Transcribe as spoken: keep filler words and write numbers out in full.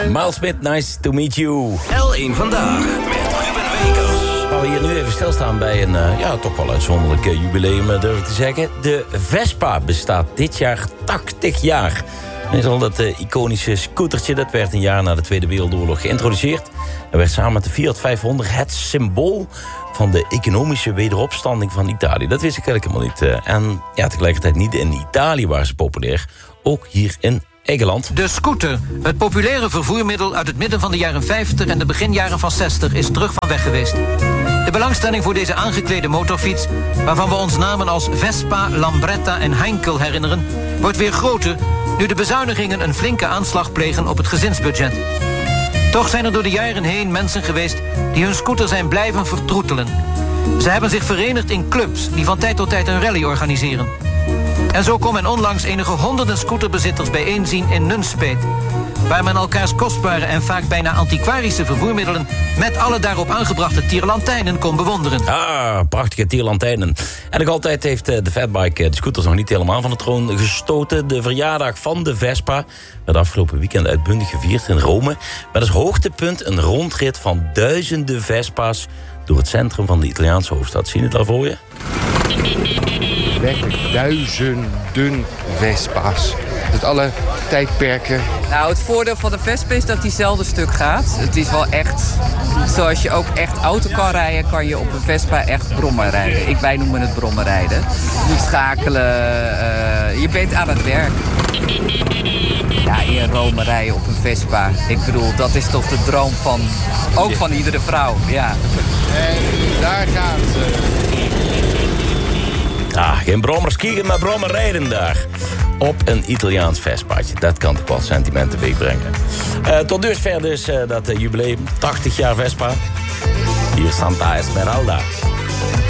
Miles Smith, nice to meet you. L één Vandaag met Ruben Wekers. Waar we hier nu even stilstaan bij een uh, ja, toch wel uitzonderlijk uh, jubileum, uh, durf ik te zeggen. De Vespa bestaat dit jaar tachtig jaar. En is al dat uh, iconische scootertje, dat werd een jaar na de Tweede Wereldoorlog geïntroduceerd. En werd samen met de Fiat vijfhonderd het symbool van de economische wederopstanding van Italië. Dat wist ik eigenlijk helemaal niet. Uh, en ja, tegelijkertijd niet in Italië waren ze populair, ook hier in Engeland. De scooter, het populaire vervoermiddel uit het midden van de jaren vijftig en de beginjaren van zestig, is terug van weg geweest. De belangstelling voor deze aangeklede motorfiets, waarvan we ons namen als Vespa, Lambretta en Heinkel herinneren, wordt weer groter nu de bezuinigingen een flinke aanslag plegen op het gezinsbudget. Toch zijn er door de jaren heen mensen geweest die hun scooter zijn blijven vertroetelen. Ze hebben zich verenigd in clubs die van tijd tot tijd een rally organiseren. En zo kon men onlangs enige honderden scooterbezitters bijeenzien in Nunspeet, waar men elkaars kostbare en vaak bijna antiquarische vervoermiddelen met alle daarop aangebrachte tierlantijnen kon bewonderen. Ah, prachtige tierlantijnen. En nog altijd heeft de fatbike de scooters nog niet helemaal van de troon gestoten. De verjaardag van de Vespa werd afgelopen weekend uitbundig gevierd in Rome. Met als hoogtepunt een rondrit van duizenden Vespa's door het centrum van de Italiaanse hoofdstad. Zie je het al voor je? Werkelijk duizenden Vespa's. Uit alle tijdperken. Nou, het voordeel van de Vespa is dat die zelden stuk gaat. Het is wel echt, zoals je ook echt auto kan rijden, kan je op een Vespa echt brommen rijden. Ik, wij noemen het brommen rijden. Je moet schakelen, uh, je bent aan het werk. Ja, in Rome rijden op een Vespa. Ik bedoel, dat is toch de droom van, ook van iedere vrouw, ja. En daar gaat ze. Ah, geen brommers kieken, maar brommer rijden daar. Op een Italiaans Vespaatje. Dat kan toch wel sentimenten teweegbrengen. Uh, tot dusver dus uh, dat uh, jubileum. tachtig jaar Vespa. Hier Santa Esmeralda.